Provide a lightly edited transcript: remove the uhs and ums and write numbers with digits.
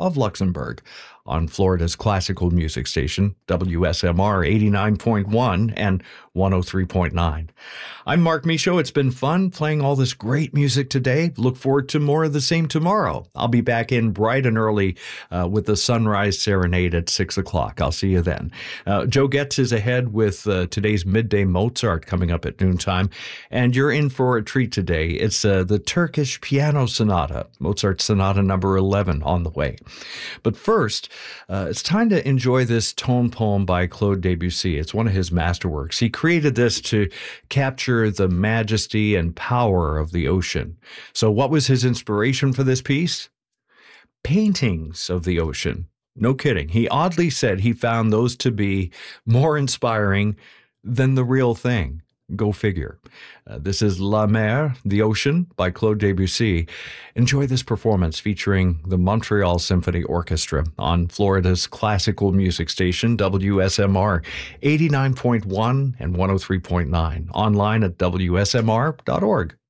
of Luxembourg on Florida's classical music station, WSMR 89.1 and 103.9. I'm Mark Michaud. It's been fun playing all this great music today. Look forward to more of the same tomorrow. I'll be back in bright and early with the Sunrise Serenade at 6 o'clock. I'll see you then. Joe Getz is ahead with today's Midday Mozart coming up at noontime, and you're in for a treat today. It's the Turkish Piano Sonata, Mozart Sonata number 11 on the way. But first, it's time to enjoy this tone poem by Claude Debussy. It's one of his masterworks. He created this to capture the majesty and power of the ocean. So what was his inspiration for this piece? Paintings of the ocean. No kidding. He oddly said he found those to be more inspiring than the real thing. Go figure. This is La Mer, The Ocean, by Claude Debussy. Enjoy this performance featuring the Montreal Symphony Orchestra on Florida's classical music station, WSMR 89.1 and 103.9, online at WSMR.org.